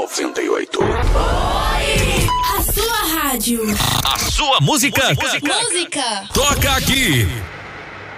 98. A sua rádio. A sua música. Música. Toca aqui.